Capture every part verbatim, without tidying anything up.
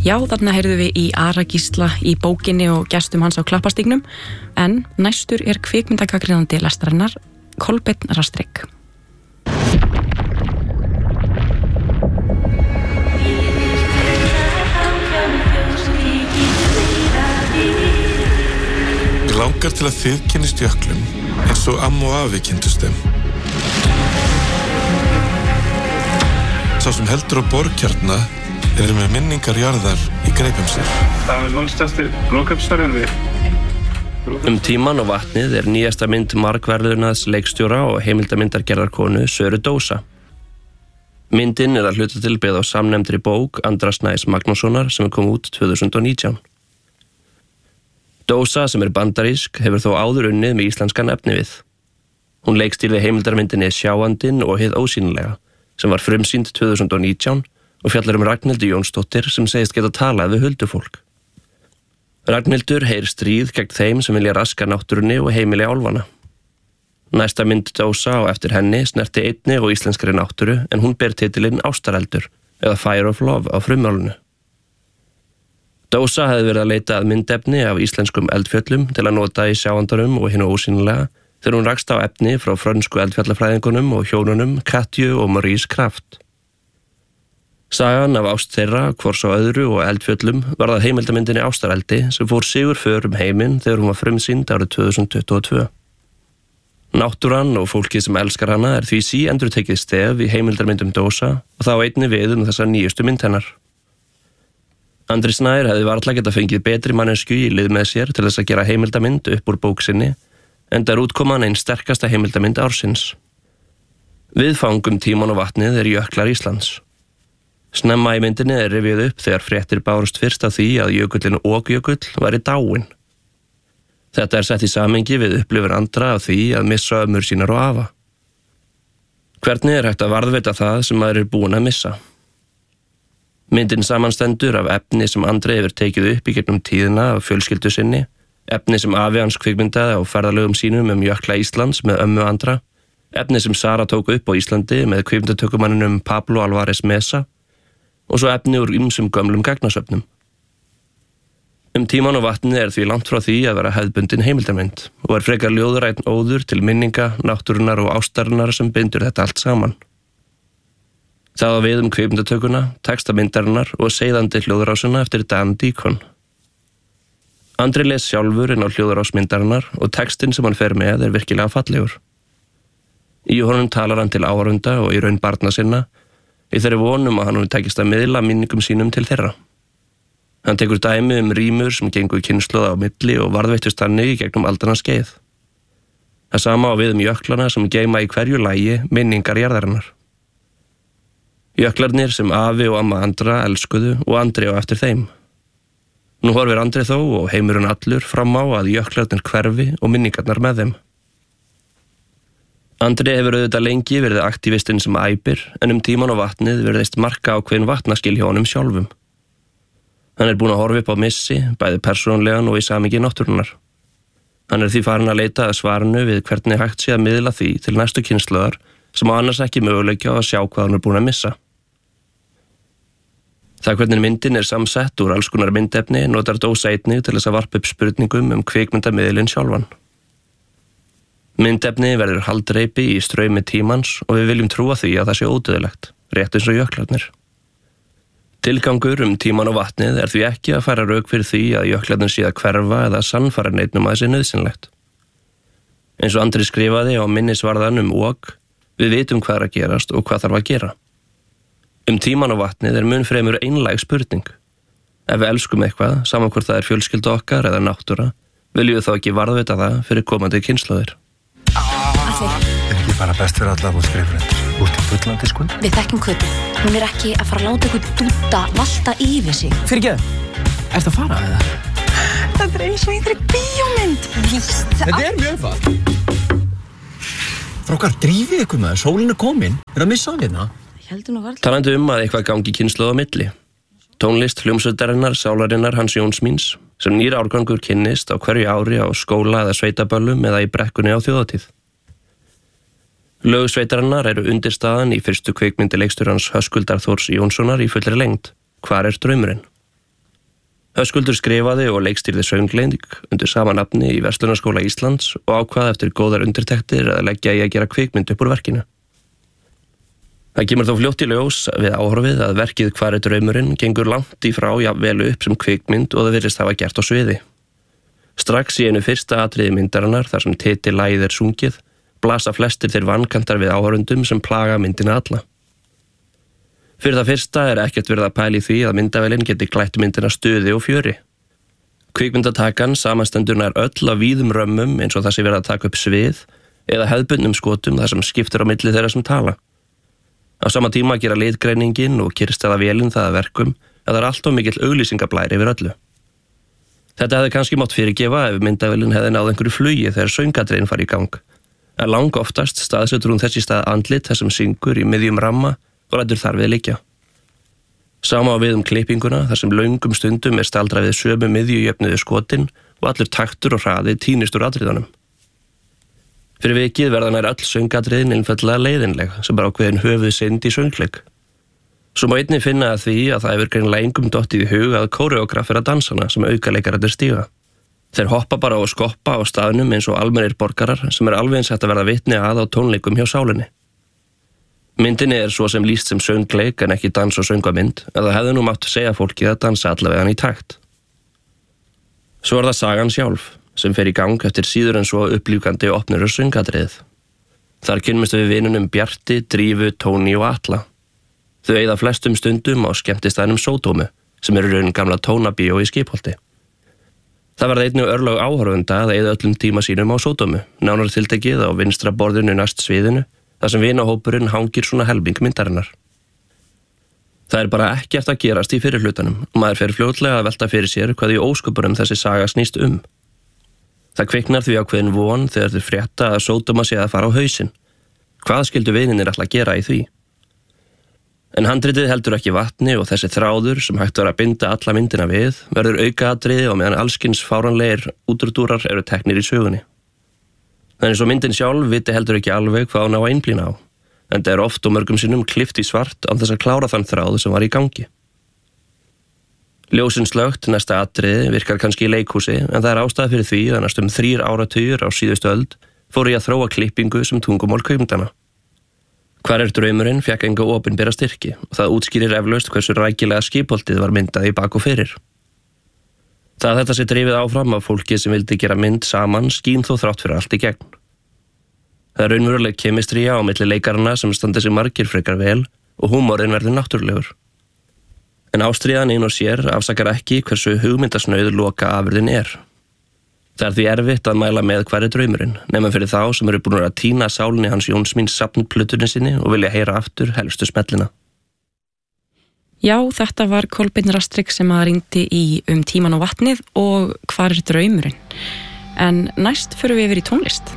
Já, þarna heyrðum við í Ara Gísla í bókinni og gestum hans á Klapparstígnum, en næstur er kvikmyndagagnrýnandi lestarinnar Kolbeinn Rastrik. Ég langar til að þið kynnist jöklum eins og amma og afi kynntust þeim. Sá sem heldur á borgkjarna er með minningar jarðar í greipum sér. Það er langstærsti brúðkaupsstaðurinn við. Um tíman og vatnið er nýjasta mynd margverðunaðs leikstjóra og heimildarmyndargerðarkonu Söru Dósa. Myndin er að hluta til byggð á samnefndri bók Andra Snæs Magnússonar sem kom út tvö þúsund og nítján. Dósa, sem er bandarísk, hefur þó áður unnið með íslenskan efnivið. Hún leikstýrði heimildarmyndinni Sjáandinn og hið ósýnilega, sem var frumsýnd tvö þúsund og nítján og fjallar um Ragnhildi Jónsdóttir sem segist geta talað við huldufólk. Ragnhildur heyr stríð gegn þeim sem vilja raska náttúrunni og heimili álfana. Næsta mynd Dósa á eftir henni snerti einni og íslenskri náttúru en hún ber titilinn Ástareldur eða Fire of Love á frummálinu. Dósa hefði verið að leita að myndefni af íslenskum eldfjöllum til að nota í Sjáandanum og hinu ósýnilega þegar hún rakst á efni frá frönsku eldfjallafræðingunum og hjónunum Katju og Maurice Kraft. Sagan af ást þeirra, hvors á öðru og eldfjöllum var það heimildamyndinni Ástareldi sem fór sigurför um heiminn þegar hún var frumsýnd árið tvö þúsund tuttugu og tvö. Náttúran og fólkið sem elskar hana er því síendurtekið stef í heimildarmyndum Dósa og þá einni við um þessa nýjustu mynd hennar. Andri Snær hefði varla getað fengið betri manneskju í lið með sér til þess að gera heimildamynd upp úr bók sinni, enda er útkoman einn sterkasta heimildamynd ársins. Viðfang um tíman og vatnið er jöklar Íslands. Snemma í myndinni er rifjuð upp þegar fréttir bárust fyrst af því að jökullin Okjökull væri dáinn. Þetta er sett í samhengi við upplifun Andra af því að missa ömmur sínar og afa. Hvernig er hægt að varðveita það sem maður er búinn að missa? Myndin samanstendur af efni sem Andri hefur tekið upp í gegnum tíðina af fjölskyldu sinni, efni sem afi hans kvikmyndaði á ferðalögum sínum um jökla Íslands með ömmu Andra, efni sem Sara tók upp á Íslandi með kvikmyndatökumanninum Pablo Alvarez Mesa og svo efni úr ýmsum gömlum gagnasöfnum. Um tíman og vatnið er því langt frá því að vera hefðbundin heimildarmynd og er frekar ljóðrænn óður til minninga, náttúrunnar og ástarinnar sem bindur þetta allt saman. Það á við um kvikmyndatökuna, textamyndarinnar og seiðandi hljóðrásina eftir Dan Deacon. Andri les sjálfur inn á hljóðrásmyndarinnar og textin sem hann fer með er virkilega fallegur. Í honum talar hann til áhorfenda og í raun barna sinna, í þeirri vonum að hann tekist að miðla minningum sínum til þeirra. Hann tekur dæmi um rímur sem gengur kynslóða á milli og varðveittust þannig í gegnum aldanna skeið. Það sama á við um jöklana sem geyma í hverju lagi minningar jarðarinnar. Jöklarnir sem afi og amma Andra elskuðu og Andri á eftir þeim. Nú horfir Andri þó og heimurinn allur fram á að jöklarnir hverfi og minningarnar með þeim. Andri hefur auðvitað lengi verið aktivistinn sem æpir en um tíman og vatnið virðist marka ákveðin vatnaskil hjá honum sjálfum. Hann er búinn að horfa upp á missi, bæði persónulegan og í samhengi náttúrunnar. Hann er því farinn að leita að svarinu við hvernig hægt sé að miðla því til næstu kynslóðar sem á annars ekki möguleika á að sjá hvað hann er búinn að missa. Það hvernig myndin er samsett úr alls konar myndefni notar Dósa einnig til þess að varpa upp spurningum um kvikmyndamiðilinn sjálfan. Myndefni verður haldreipi í straumi tímans og við viljum trúa því að það sé ódauðlegt, rétt eins og jöklarnir. Tilgangur um tíman og vatnið er því ekki að færa rök fyrir því að jöklarnir sé að hverfa eða sannfæra neinnum að þessi nauðsynlegt. Eins og Andri skrifaði á minnisvarðan um Ok, við vitum hvað er að gerast og hvað þarf að gera. Um tíman og vatnið er mun fremur einlæg spurning. Ef við elskum eitthvað, saman hvort það er fjölskyldu okkar eða náttúra, viljum við þá ekki varðveita það fyrir komandi kynslóðir. Er ekki bara best fyrir alla að skrifa þetta? Út í bullandi sko? Við þekkjum Kötu. Hún er ekki að fara að láta ykkur dúta valta yfir sig. Fyrirgeðu, ertu að fara eða? Þetta er eins og einhverju bíómynd. Víst. Þetta er mjög einfalt. Strákar, drífið ykkur maður, sólin er komin. Er að missa af hérna? Talandi um að eitthvað gangi kynslóð á milli. Tónlist hljómsveitarinnar, sálarinnar Hans Jóns míns, sem nýr árgangur kynnist á hverju ári á skóla eða sveitaböllum eða í brekkunni á þjóðatíð. Lög sveitarinnar eru undirstaðan í fyrstu kvikmyndi leikstjórans Höskuldar Þórs Jónssonar í fullri lengd, Hvar er draumurinn? Höskuldur skrifaði og leikstýrði söngleik undir sama nafni í Verslunarskóla Íslands og ákvað eftir góðar undirtektir að leggja í að gera kvikmynd upp úr verkinu. Það kemur þó fljótt í ljós við áhorfið að verkið Hvar er draumurinn gengur langt í frá jafnvel upp sem kvikmynd og það virðist hafa gert á sviði. Strax í einu fyrsta atriði myndarinnar þar sem titillagið er sungið, blasa flestir þeir vankantar við áhorfundum sem plaga myndina alla. Fyrir það fyrsta er ekkert verið að pæla í því að myndavélin geti klætt myndina stuði og fjöri. Kvikmyndatakan samanstendur nær öll af víðum römmum eins og það sé verið að taka upp svið eða hefðbundnum skotum þar sem skiptir á milli þeirra sem tala. Á sama tíma gera litgreiningin og kyrrstæða vélin það að verkum að það er allt of mikill auglýsingablæri yfir öllu. Þetta hefði kannski mátt fyrirgefa ef myndavélin hefði náð einhverju flugi þegar söngadriðin fari í gang. En lang oftast staðsetur hún þess í stað andlit þar sem syngur í miðjum ramma og lætur þar við liggja. Sama á við um klippinguna þar sem löngum stundum er staldrað við sömu miðjujöfnuðu skotin og allur taktur og hraði týnist úr atriðunum. Fyrir vikið verða nær öll söngadriðin einfaldlega leiðinleg sem bara ákveðin höfuð synd í söngleik. Svo má einnig finna að því að það hefur greinilega engum dottið í hug að kóreógrafera dansana sem aukaleikarar stíga. Þeir hoppa bara og skoppa á staðnum eins og almennir borgarar sem er alveg eins hægt að verða vitni að á tónleikum hjá sálinni. Myndinni er svo sem lýst sem söngleik en ekki dans- og söngvamynd, að það hefði nú mátt segja fólki að dansa allavega í takt. Svo er það sagan sjálf, sem fer í gang eftir síður en svo upplífgandi opnur og söngadriðið. Þar kynnumst við vinunum Bjarti, Drífu, Tóni og Atla. Þau eyða flestum stundum á skemmtistæðnum Sódómu, sem eru raunin gamla tónabíó í Skipholti. Það verða einnig örlög áhorfenda að eyða öllum tíma sínum á Sódómu, nánar tiltekið á vinstra borðinu næst sviðinu, þar sem vinahópurinn hangir svona helming myndarinnar. Það er bara ekkert að gerast í fyrirhlutanum og maður fer fljótlega að velta fyrir sér hvað í ósköpunum þessi saga snýst um. Það kviknar því ákveðin von þegar þeir frétta að Sódóma sé að fara á hausinn. Hvað skildu vininir ætla að gera í því? En handritið heldur ekki vatni og þessi þráður sem hægt var að binda alla myndina við verður aukaatriði og meðan allskins fáranlegir útúrdúrar eru teknir í sögunni. Þannig svo myndin sjálf viti heldur ekki alveg hvað hún á að einblína á, en það er oft og mörgum sinnum klippt í svart án þess að klára þann þráð sem var í gangi. Ljósin slögt næsta atriði virkar kannski í leikhúsi, en það er ástæða fyrir því að næstum þrír áratugir á síðustu öld fóru í að þróa klippingu sem tungumál kvikmyndanna. Hvar er draumurinn fékk enga opinbera styrki og það útskýrir eflaust hversu rækilega Skipholtið var myndað í bak og fyrir. Það að þetta sé drifið áfram af fólki sem vildi gera mynd saman skín þó þrátt fyrir allt í gegn. Það er raunveruleg kemistría á milli leikarana sem standa sig margir frekar vel og húmorinn verður náttúrulegur. En ástríðan ein og sér afsakar ekki hversu hugmyndasnauð loka afurðin er. Það er því erfitt að mæla með hvar er draumurinn, nema fyrir þá sem eru búin að týna sálinni hans Jóns Míns safnplötunni sinni og vilja heyra aftur helstu smellina. Já, þetta var Kolbeinn Rastrik sem að rýndi í um tíman og vatnið og hvar er draumurinn. En næst förum við yfir í tónlist.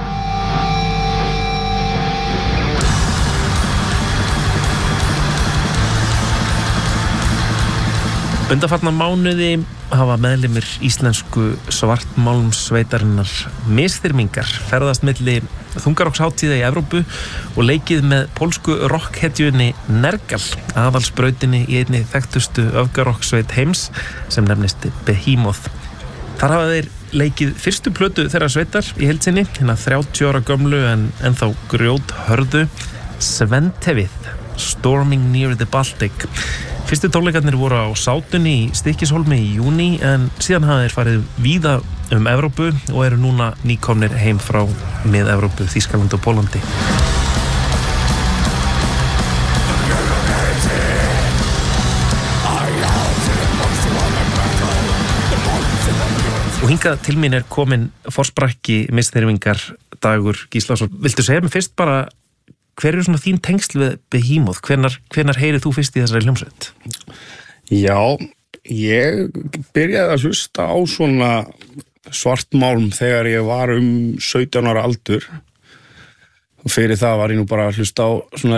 Undanfarna mánuði hafa meðlimir íslensku svartmálmsveitarinnar misþyrmingar ferðast milli þungarokkshátíða í Evrópu og leikið með pólsku rockhetjunni Nergal, aðalsbrautinni í einni þekktustu öfgarokksveit heims sem nefnist Behemoth. Þar hafa þeir leikið fyrstu plötu þeirra sveitar í heild sinni, hérna þrjátíu ára gömlu en ennþá grjóthörðu Sventevið, Storming Near the Baltic. Fyrstu tónleikarnir voru á Sátunni í Stykkishólmi í júní en síðan hafa þeir farið víða um Evrópu og eru núna nýkomnir heim frá mið-Evrópu, Þýskaland og Pólandi. Og hingað til mín er komin forsprakki misþyrmingar Dagur Gíslason. Viltu segja mig fyrst bara hver eru svona þín tengsl við Behemoth? Hvenar, hvenar heyrið þú fyrst í þessari hljómsveit? Já, ég byrjaði að hlusta á svona svartmálm þegar ég var um sautján ára aldur. Og fyrir það var ég nú bara að hlusta á svona